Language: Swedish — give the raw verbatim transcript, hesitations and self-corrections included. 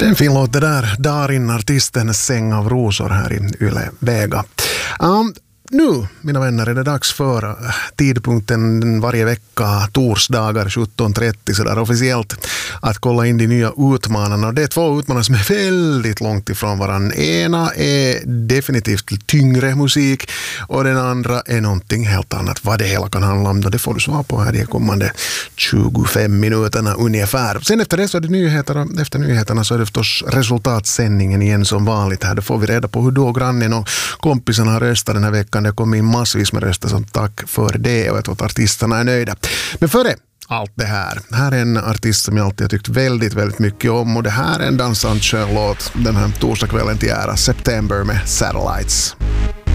Det är en fin låt det där. Darin, artisten Säng av rosor här i Yle Vega. Um, nu, mina vänner, är det dags för tidpunkten varje vecka, torsdagar sjutton trettio sådär officiellt, att kolla in de nya utmanarna. Det är två utmanare som är väldigt långt ifrån varandra. Ena är definitivt tyngre musik och den andra är någonting helt annat. Vad det hela kan handla om, då det får du svara på här de kommande tjugofem minuterna ungefär. Sen efter det så är det nyheter, efter nyheterna så är det förstås resultatsändningen igen som vanligt här. Då får vi reda på hur då grannen och kompisarna har röstat den här veckan. Det kommer in massvis med röster, som tack för det, och jag tror att artisterna är nöjda. Men före allt det här, här är en artist som jag alltid har tyckt väldigt, väldigt mycket om, och det här är en dansant skön låt den här torsdagskvällen till ära, September med Satellites.